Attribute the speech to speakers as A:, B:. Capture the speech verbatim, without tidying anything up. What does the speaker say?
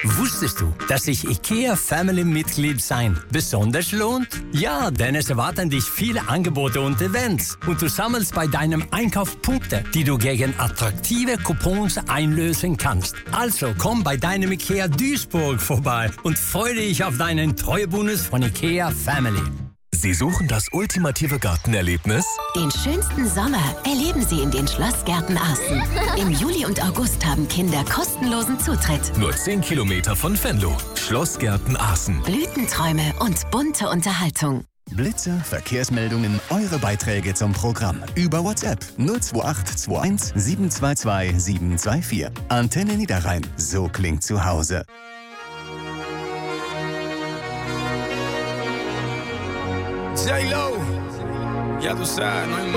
A: Wusstest du, dass sich IKEA Family Mitglied sein besonders lohnt? Ja, denn es erwarten dich viele Angebote und Events und du sammelst bei deinem Einkauf Punkte, die du gegen attraktive Coupons einlösen kannst. Also komm bei deinem IKEA Duisburg vorbei und freue dich auf deinen Treuebonus von IKEA Family.
B: Sie suchen das ultimative Gartenerlebnis?
C: Den schönsten Sommer erleben Sie in den Schlossgärten Aßen. Im Juli und August haben Kinder kostenlosen Zutritt.
B: Nur zehn Kilometer von Venlo. Schlossgärten Aßen.
C: Blütenträume und bunte Unterhaltung.
D: Blitzer, Verkehrsmeldungen, eure Beiträge zum Programm. Über WhatsApp null zwei acht zwei eins sieben zwei zwei sieben zwei vier. Antenne Niederrhein. So klingt zu Hause.
E: J-Lo, ya tú sabes, no hay más.